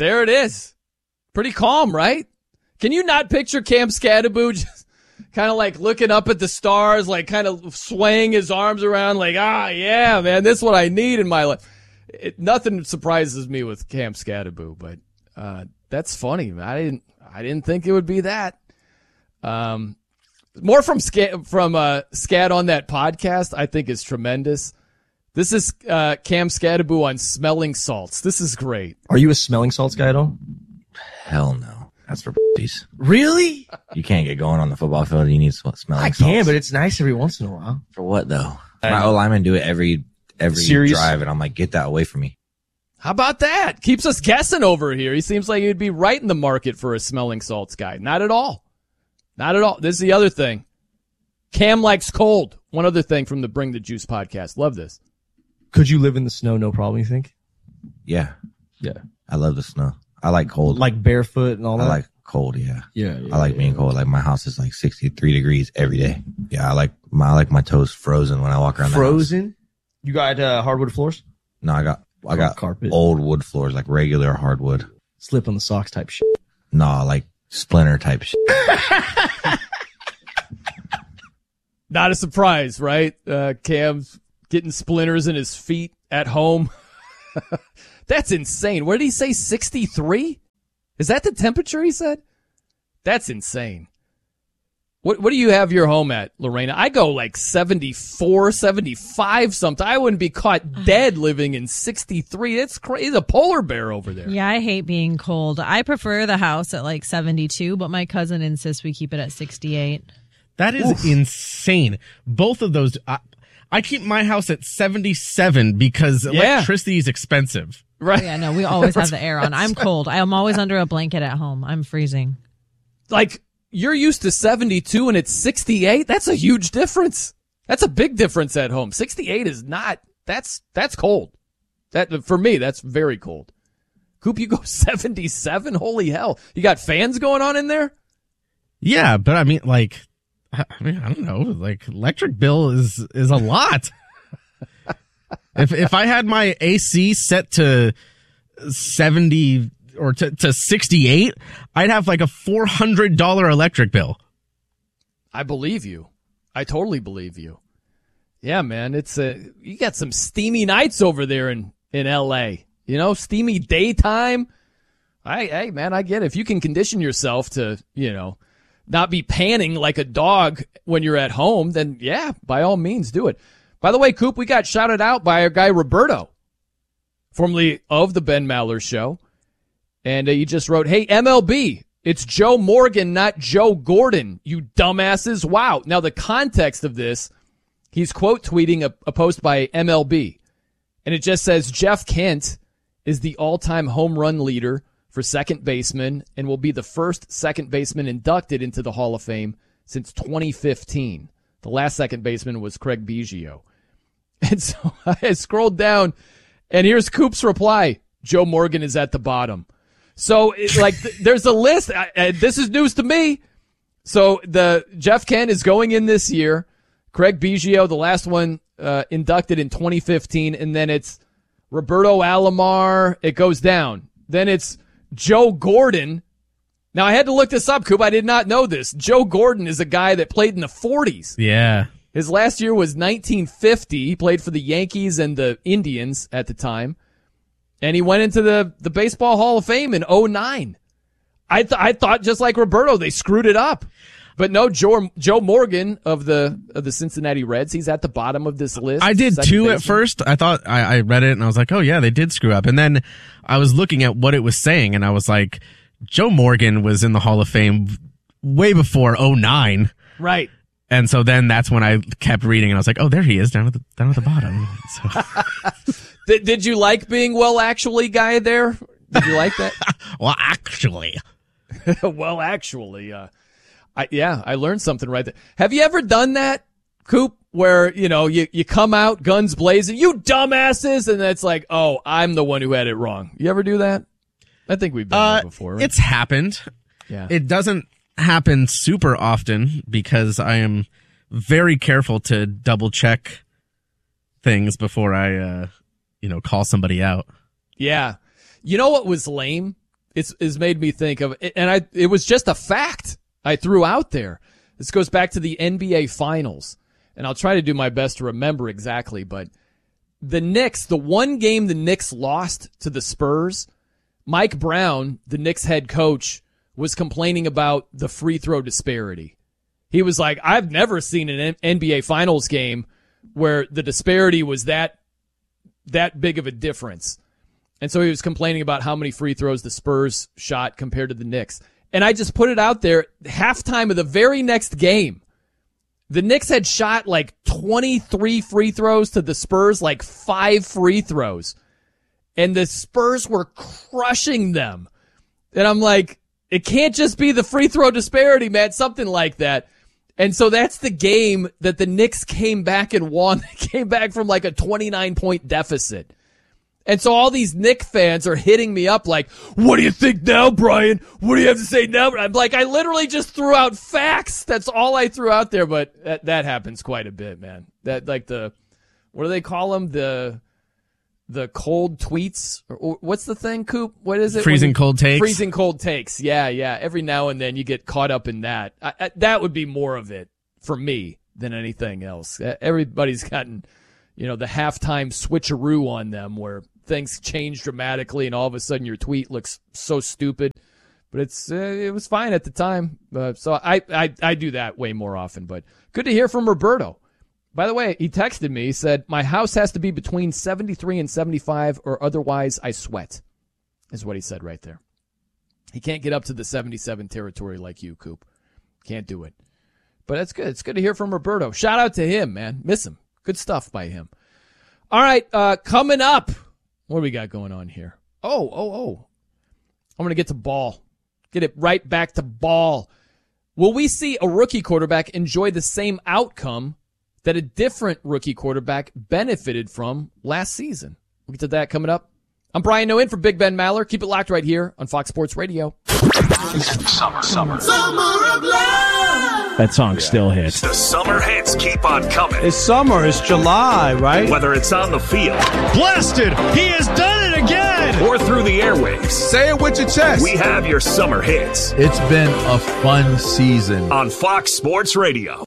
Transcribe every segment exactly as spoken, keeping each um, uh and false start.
There it is. Pretty calm, right? Can you not picture Cam Skattebo just kind of like looking up at the stars, like kind of swaying his arms around like, ah, yeah, man, this is what I need in my life. It, nothing surprises me with Cam Skattebo, but uh, that's funny. I didn't I didn't think it would be that. Um, more from Scat, from uh, Scat on that podcast, I think is tremendous. This is uh, Cam Skattebo on smelling salts. This is great. Are you a smelling salts guy at all? Hell no. That's for p***ies. Really? You can't get going on the football field. You need smelling salts. I can, but it's nice every once in a while. For what, though? My O-linemen do it every every Serious? drive, and I'm like, get that away from me. How about that? Keeps us guessing over here. He seems like he'd be right in the market for a smelling salts guy. Not at all. Not at all. This is the other thing. Cam likes cold. One other thing from the Bring the Juice podcast. Love this. Could you live in the snow, no problem, you think? Yeah. Yeah. I love the snow. I like cold. Like barefoot and all that? I like cold, yeah. Yeah. yeah I like yeah, being yeah. cold. Like my house is like sixty-three degrees every day. Yeah, I like my I like my toes frozen when I walk around the house. Frozen? You got uh, hardwood floors? No, I got I got Carpet. old wood floors, like regular hardwood. Slip on the socks type shit. Nah, like splinter type shit. Not a surprise, right? Uh, Cam's getting splinters in his feet at home. That's insane. What did he say? sixty-three? Is that the temperature he said? That's insane. What what do you have your home at, Lorena? I go like seventy-four, seventy-five something. I wouldn't be caught dead living in sixty-three. It's crazy. A polar bear over there. Yeah, I hate being cold. I prefer the house at like seventy-two, but my cousin insists we keep it at sixty-eight. That is Oof. insane. Both of those. I, I keep my house at seventy-seven because Yeah. electricity is expensive. Right. Oh, yeah, no, we always have the air on. I'm cold. I'm always under a blanket at home. I'm freezing. Like, you're used to seventy-two and it's sixty-eight? That's a huge difference. That's a big difference at home. sixty-eight is not, that's, that's cold. That, for me, that's very cold. Coop, you go seventy-seven? Holy hell. You got fans going on in there? Yeah, but I mean, like, I mean, I don't know. Like, electric bill is is a lot. if if I had my A C set to seventy or to, to sixty-eight, I'd have like a four hundred dollars electric bill. I believe you. I totally believe you. Yeah, man, it's a, you got some steamy nights over there in, in L A. You know, steamy daytime. I, hey, man, I get it. If you can condition yourself to, you know, not be panning like a dog when you're at home, then yeah, by all means do it. By the way, Coop, we got shouted out by our guy Roberto, formerly of the Ben Maller Show. And uh, he just wrote, hey, M L B, it's Joe Morgan, not Joe Gordon, you dumbasses. Wow. Now, the context of this, he's quote tweeting a, a post by M L B. And it just says, Jeff Kent is the all-time home run leader for second baseman and will be the first second baseman inducted into the Hall of Fame since twenty fifteen. The last second baseman was Craig Biggio. And so I scrolled down, and here's Coop's reply. Joe Morgan is at the bottom. So, it, like, th- there's a list. I, I, this is news to me. So, the Jeff Kent is going in this year. Craig Biggio, the last one, uh, inducted in twenty fifteen. And then it's Roberto Alomar. It goes down. Then it's Joe Gordon. Now, I had to look this up, Coop. I did not know this. Joe Gordon is a guy that played in the forties. Yeah. His last year was nineteen fifty. He played for the Yankees and the Indians at the time. And he went into the, the Baseball Hall of Fame in oh nine. I, th- I thought, just like Roberto, they screwed it up. But no, Joe, Joe Morgan of the of the Cincinnati Reds, he's at the bottom of this list. I did Second too baseman. at first. I thought I, I read it and I was like, oh yeah, they did screw up. And then I was looking at what it was saying and I was like, Joe Morgan was in the Hall of Fame way before oh nine. Right. And so then that's when I kept reading and I was like, oh, there he is down at the down at the bottom. So. did, did you like being well actually guy there? Did you like that? Well, actually. well, actually, uh, I, yeah, I learned something right there. Have you ever done that, Coop, where, you know, you, you come out guns blazing, you dumbasses, and it's like, oh, I'm the one who had it wrong. You ever do that? I think we've been uh, there before. Right? It's happened. Yeah. It doesn't happen super often because I am very careful to double check things before I, uh, you know, call somebody out. Yeah. You know what was lame? it's, it's made me think of, and I, it was just a fact I threw out there. This goes back to the N B A Finals, and I'll try to do my best to remember exactly, but the Knicks, the one game the Knicks lost to the Spurs, Mike Brown, the Knicks head coach, was complaining about the free throw disparity. He was like, I've never seen an N B A Finals game where the disparity was that that big of a difference. And so he was complaining about how many free throws the Spurs shot compared to the Knicks. And I just put it out there, halftime of the very next game, the Knicks had shot like twenty-three free throws to the Spurs, like five free throws. And the Spurs were crushing them. And I'm like, it can't just be the free throw disparity, man, something like that. And so that's the game that the Knicks came back and won. They came back from like a twenty-nine point deficit. And so all these Knicks fans are hitting me up like, what do you think now, Brian? What do you have to say now? I'm like, I literally just threw out facts. That's all I threw out there, but that, that happens quite a bit, man. That, like the, what do they call them? The, the cold tweets? Or, or what's the thing, Coop? What is it? Freezing you, cold takes? Freezing cold takes. Yeah, yeah. Every now and then you get caught up in that. I, I, that would be more of it for me than anything else. Everybody's gotten, you know, the halftime switcheroo on them where things change dramatically and all of a sudden your tweet looks so stupid. But it's uh, it was fine at the time. Uh, so I, I, I do that way more often. But good to hear from Roberto. By the way, he texted me. He said, my house has to be between seventy-three and seventy-five or otherwise I sweat, is what he said right there. He can't get up to the seventy-seven territory like you, Coop. Can't do it. But that's good. It's good to hear from Roberto. Shout out to him, man. Miss him. Good stuff by him. All right, uh, coming up. What do we got going on here? Oh, oh, oh. I'm going to get to ball. Get it right back to ball. Will we see a rookie quarterback enjoy the same outcome that a different rookie quarterback benefited from last season? We'll get to that coming up. I'm Brian Noen for Big Ben Maller. Keep it locked right here on Fox Sports Radio. Summer, summer. Summer of love. That song still hits. The summer hits keep on coming. It's summer. It's July, right? Whether it's on the field. Blasted! He has done it again! Or through the airwaves. Say it with your chest. We have your summer hits. It's been a fun season. On Fox Sports Radio.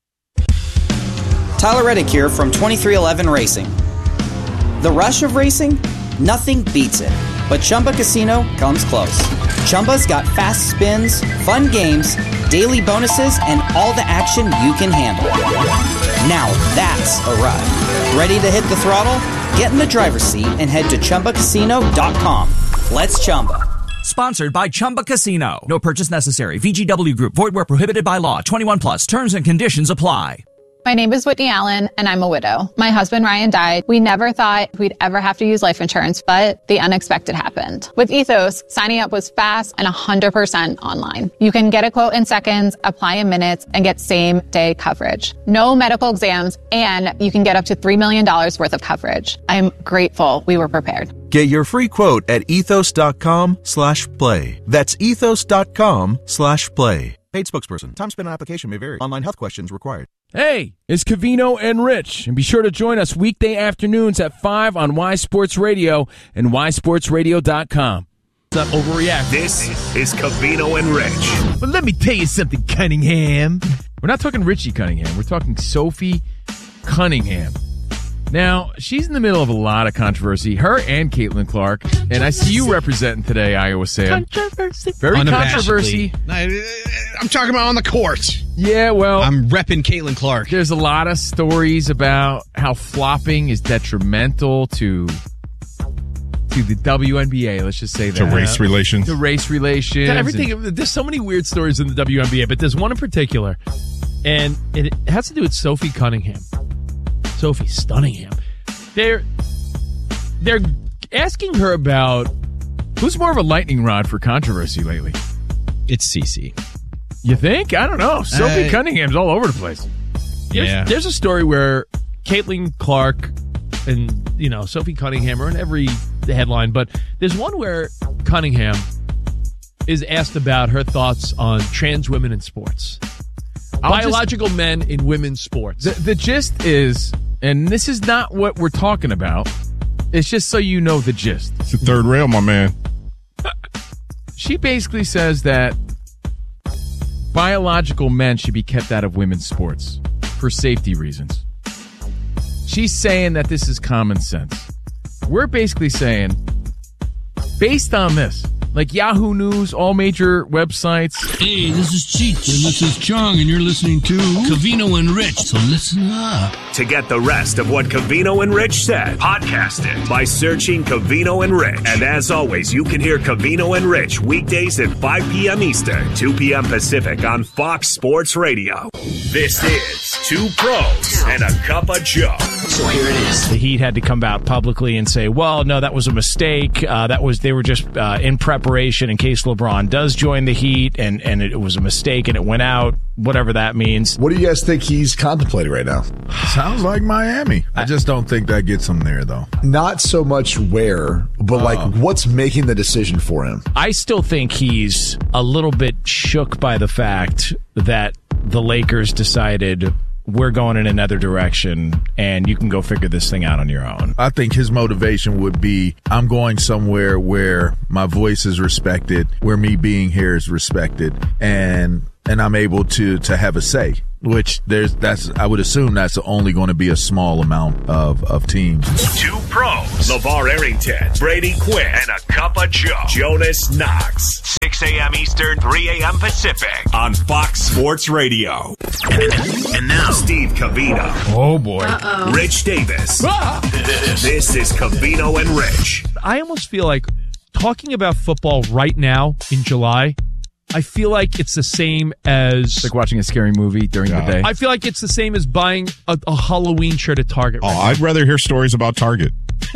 Tyler Reddick here from twenty-three eleven Racing. The rush of racing? Nothing beats it. But Chumba Casino comes close. Chumba's got fast spins, fun games, daily bonuses, and all the action you can handle. Now that's a ride. Ready to hit the throttle? Get in the driver's seat and head to Chumba Casino dot com. Let's Chumba. Sponsored by Chumba Casino. No purchase necessary. V G W Group. Void where prohibited by law. twenty-one plus. Terms and conditions apply. My name is Whitney Allen, and I'm a widow. My husband, Ryan, died. We never thought we'd ever have to use life insurance, but the unexpected happened. With Ethos, signing up was fast and one hundred percent online. You can get a quote in seconds, apply in minutes, and get same-day coverage. No medical exams, and you can get up to three million dollars worth of coverage. I'm grateful we were prepared. Get your free quote at ethos.com slash play. That's ethos.com slash play. Paid spokesperson. Time spent on application may vary. Online health questions required. Hey, it's Covino and Rich, and be sure to join us weekday afternoons at five on Y Sports Radio and y sports radio dot com. Not overreact. This is Covino and Rich. But let me tell you something, Cunningham. We're not talking Richie Cunningham. We're talking Sophie Cunningham. Now, she's in the middle of a lot of controversy, her and Caitlin Clark, and I see you representing today, Iowa Sam. Controversy. Very controversy. I'm talking about on the court. Yeah, well. I'm repping Caitlin Clark. There's a lot of stories about how flopping is detrimental to to the W N B A, let's just say that. To race relations. To race relations. To everything. And, there's so many weird stories in the W N B A, but there's one in particular, and it has to do with Sophie Cunningham. Sophie Stunningham. They're they're asking her about who's more of a lightning rod for controversy lately. It's Cece. You think? I don't know. Sophie uh, Cunningham's all over the place. There's, yeah. There's a story where Caitlin Clark and you know Sophie Cunningham are in every headline, but there's one where Cunningham is asked about her thoughts on trans women in sports. I'll Biological just, men in women's sports. The, the gist is, and this is not what we're talking about, it's just so you know the gist. It's the third rail, my man. She basically says that biological men should be kept out of women's sports for safety reasons. She's saying that this is common sense. We're basically saying, based on this, like Yahoo News, all major websites. Hey, this is Cheech, and this is Chong, and you're listening to Covino and Rich, so listen up. To get the rest of what Covino and Rich said, podcast it by searching Covino and Rich. And as always, you can hear Covino and Rich weekdays at five p.m. Eastern, two p.m. Pacific on Fox Sports Radio. This is Two Pros and a Cup of Joe. So here it is. The Heat had to come out publicly and say, well, no, that was a mistake. Uh, that was they were just uh, in preparation in case LeBron does join the Heat, and, and it was a mistake and it went out, whatever that means. What do you guys think he's contemplating right now? Sounds like Miami. I just don't think that gets him there, though. Not so much where, but like Uh. what's making the decision for him? I still think he's a little bit shook by the fact that the Lakers decided we're going in another direction and you can go figure this thing out on your own. I think his motivation would be, I'm going somewhere where my voice is respected, where me being here is respected, and and I'm able to to have a say. Which there's that's I would assume that's only going to be a small amount of, of teams. Two Pros, LeVar Arrington, Brady Quinn, and a Cup of Joe, Jonas Knox. six a.m. Eastern, three a.m. Pacific on Fox Sports Radio. And now, Steve Covino. Oh, boy. Uh-oh. Rich Davis. This is Covino and Rich. I almost feel like talking about football right now in July, I feel like it's the same as... It's like watching a scary movie during Yeah. the day. I feel like it's the same as buying a, a Halloween shirt at Target. Oh, Right I'd rather hear stories about Target.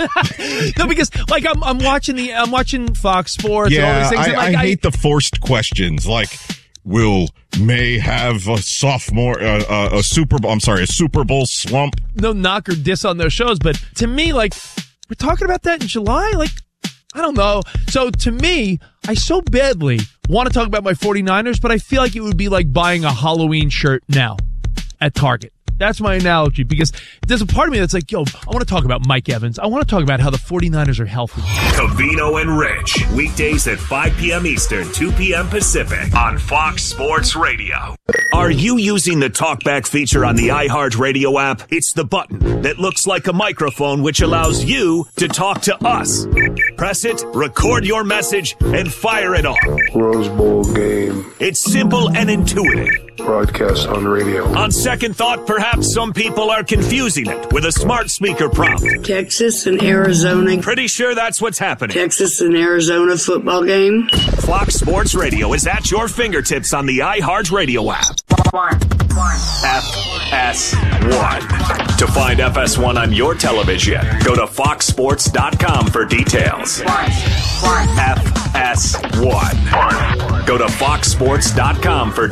no, because like I'm I'm watching the I'm watching Fox Sports and all Yeah, these things. I, and, like, I hate the forced questions. Like, will May have a sophomore, uh, uh, a Super Bowl? I'm sorry, a Super Bowl slump. no knock or diss on those shows, but to me, like, we're talking about that in July? Like, I don't know. So to me, I so badly want to talk about my 49ers, but I feel like it would be like buying a Halloween shirt now at Target. That's my analogy, because there's a part of me that's like, yo, I want to talk about Mike Evans. I want to talk about how the 49ers are healthy. Covino and Rich, weekdays at five p.m. Eastern, two p.m. Pacific on Fox Sports Radio. Are you using the TalkBack feature on the iHeartRadio app? It's the button that looks like a microphone, which allows you to talk to us. Press it, record your message, and fire it off. Rose Bowl game. It's simple and intuitive. Broadcast on radio. On second thought, perhaps some people are confusing it with a smart speaker prompt. Texas and Arizona. Pretty sure that's what's happening. Texas and Arizona football game. Fox Sports Radio is at your fingertips on the iHeartRadio app. F S one. To find F S one on your television, go to fox sports dot com for details. F S one. Go to fox sports dot com for